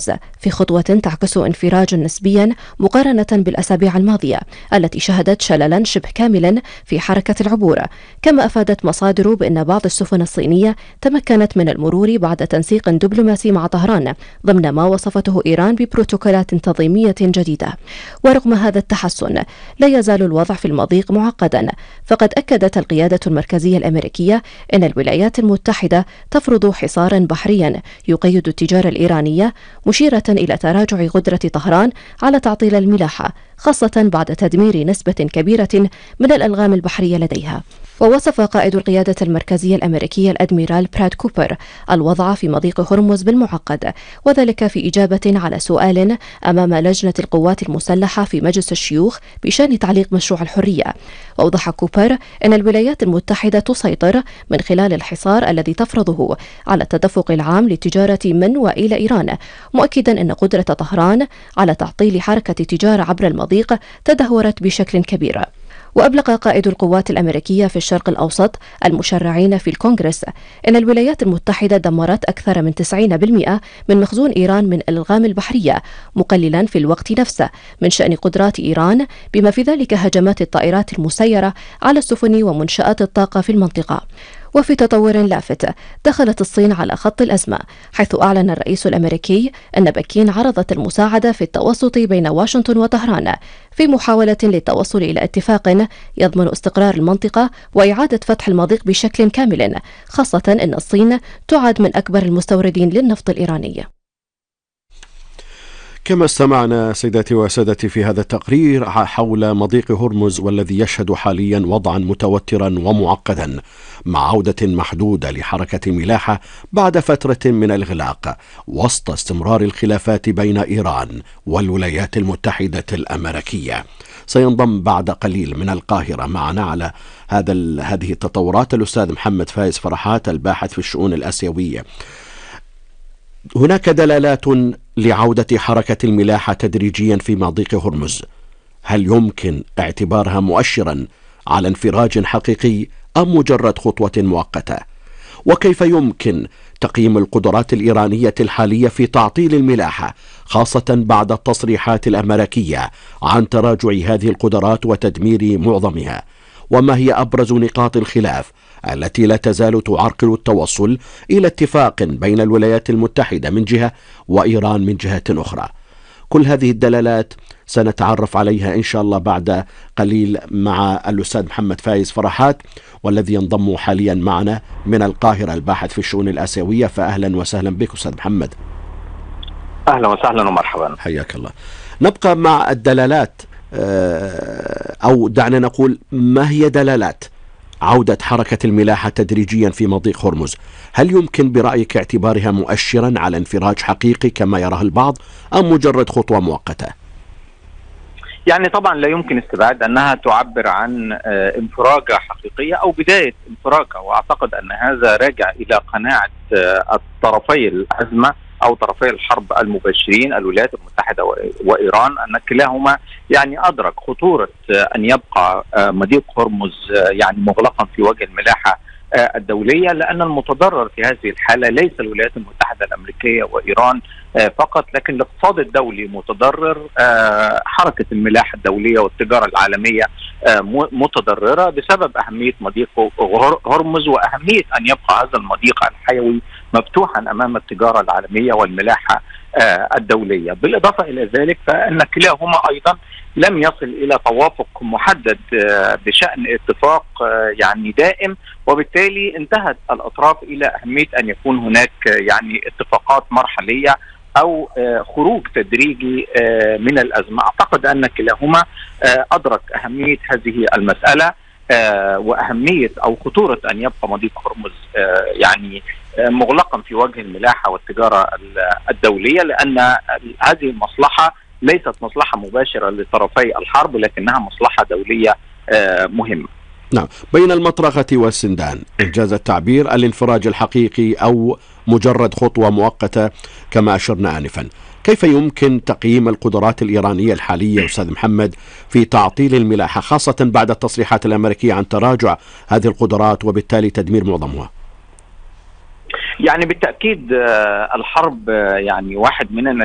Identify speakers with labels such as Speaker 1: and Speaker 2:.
Speaker 1: الإنجاز في خطوة تعكس انفراجا نسبيا مقارنة بالأسابيع الماضية التي شهدت شللا شبه كاملا في حركة العبور. كما أفادت مصادر بأن بعض السفن الصينية تمكنت من المرور بعد تنسيق دبلوماسي مع طهران ضمن ما وصفته إيران ببروتوكولات تنظيمية جديدة. ورغم هذا التحسن لا يزال الوضع في المضيق معقدا، فقد أكدت القيادة المركزية الأمريكية أن الولايات المتحدة تفرض حصارا بحريا يقيد التجارة الإيرانية، مشيرة إلى تراجع قدرة طهران على تعطيل الملاحة، خاصة بعد تدمير نسبة كبيرة من الألغام البحرية لديها. ووصف قائد القيادة المركزية الأمريكية الأدميرال براد كوبر الوضع في مضيق هرمز بالمعقد، وذلك في إجابة على سؤال أمام لجنة القوات المسلحة في مجلس الشيوخ بشأن تعليق مشروع الحرية. وأوضح كوبر أن الولايات المتحدة تسيطر من خلال الحصار الذي تفرضه على التدفق العام للتجارة من وإلى إيران، مؤكدا أن قدرة طهران على تعطيل حركة التجارة عبر المضيق تدهورت بشكل كبير. وأبلغ قائد القوات الأمريكية في الشرق الأوسط المشرعين في الكونغرس أن الولايات المتحدة دمرت أكثر من 90% من مخزون إيران من الألغام البحرية، مقللا في الوقت نفسه من شأن قدرات إيران، بما في ذلك هجمات الطائرات المسيرة على السفن ومنشآت الطاقة في المنطقة. وفي تطور لافت، دخلت الصين على خط الأزمة، حيث أعلن الرئيس الأمريكي أن بكين عرضت المساعدة في التوسط بين واشنطن وطهران في محاولة للتوصل إلى اتفاق يضمن استقرار المنطقة وإعادة فتح المضيق بشكل كامل، خاصة أن الصين تعد من أكبر المستوردين للنفط الإيراني.
Speaker 2: كما استمعنا سيداتي وسادتي في هذا التقرير حول مضيق هرمز، والذي يشهد حاليا وضعا متوترا ومعقدا مع عودة محدودة لحركة الملاحة بعد فترة من الإغلاق وسط استمرار الخلافات بين إيران والولايات المتحدة الأمريكية. سينضم بعد قليل من القاهرة معنا على هذه التطورات الأستاذ محمد فايز فرحات الباحث في الشؤون الآسيوية. هناك دلالات لعودة حركة الملاحة تدريجيا في مضيق هرمز، هل يمكن اعتبارها مؤشرا على انفراج حقيقي أم مجرد خطوة مؤقتة؟ وكيف يمكن تقييم القدرات الإيرانية الحالية في تعطيل الملاحة، خاصة بعد التصريحات الأمريكية عن تراجع هذه القدرات وتدمير معظمها؟ وما هي أبرز نقاط الخلاف التي لا تزال تعرقل التوصل إلى اتفاق بين الولايات المتحدة من جهة وإيران من جهة أخرى؟ كل هذه الدلالات سنتعرف عليها إن شاء الله بعد قليل مع الأستاذ محمد فايز فرحات، والذي ينضم حاليا معنا من القاهرة الباحث في الشؤون الآسيوية. فأهلا وسهلا بك أستاذ محمد.
Speaker 3: أهلا وسهلا ومرحبا،
Speaker 2: حياك الله. نبقى مع الدلالات، أو دعنا نقول ما هي دلالات عودة حركة الملاحة تدريجيا في مضيق هرمز؟ هل يمكن برأيك اعتبارها مؤشرا على انفراج حقيقي كما يراه البعض، أم مجرد خطوة مؤقتة؟
Speaker 3: يعني طبعا لا يمكن استبعاد أنها تعبر عن انفراجة حقيقية أو بداية انفراجة، وأعتقد أن هذا راجع إلى قناعة الطرفي الأزمة أو طرفي الحرب المباشرين الولايات المتحدة وإيران أن كلاهما يعني أدرك خطورة أن يبقى مضيق هرمز يعني مغلقا في وجه الملاحة الدولية، لأن المتضرر في هذه الحالة ليس الولايات المتحدة الأمريكية وإيران فقط، لكن الاقتصاد الدولي متضرر، حركة الملاحة الدولية والتجارة العالمية متضررة بسبب أهمية مضيق هرمز وأهمية أن يبقى هذا المضيق الحيوي مفتوحا أمام التجارة العالمية والملاحة الدولية. بالإضافة إلى ذلك فإن كلاهما أيضا لم يصل إلى توافق محدد بشأن اتفاق يعني دائم، وبالتالي انتهت الأطراف إلى أهمية أن يكون هناك يعني اتفاقات مرحلية أو خروج تدريجي من الأزمة. أعتقد أن كلاهما أدرك أهمية هذه المسألة وأهمية أو خطورة أن يبقى مضيق هرمز يعني مغلقا في وجه الملاحة والتجارة الدولية، لأن هذه المصلحة ليست مصلحة مباشرة لطرفي الحرب، لكنها مصلحة دولية مهمة.
Speaker 2: نعم، بين المطرقة والسندان إنجاز التعبير، الانفراج الحقيقي أو مجرد خطوة مؤقتة كما أشرنا آنفا. كيف يمكن تقييم القدرات الإيرانية الحالية أستاذ محمد في تعطيل الملاحة، خاصة بعد التصريحات الأمريكية عن تراجع هذه القدرات وبالتالي تدمير معظمها؟
Speaker 3: يعني بالتأكيد الحرب يعني واحد من